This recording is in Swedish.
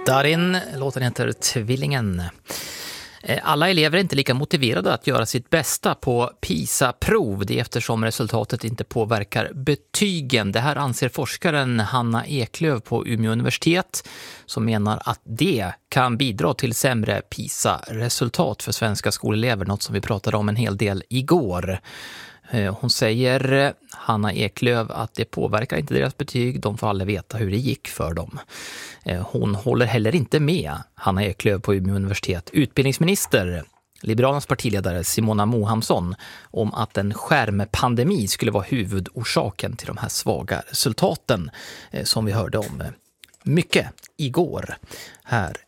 Darin, låten heter Tvillingen. Alla elever är inte lika motiverade att göra sitt bästa på PISA-prov, det eftersom resultatet inte påverkar betygen. Det här anser forskaren Hanna Eklöf på Umeå universitet, som menar att det kan bidra till sämre PISA-resultat för svenska skolelever, något som vi pratade om en hel del igår. Hon säger, Hanna Eklöf, att det påverkar inte deras betyg, de får aldrig veta hur det gick för dem. Hon håller heller inte med, Hanna Eklöf på Umeå universitet, utbildningsminister, Liberalernas partiledare Simona Mohamsson, om att en skärmpandemi skulle vara huvudorsaken till de här svaga resultaten som vi hörde om mycket igår här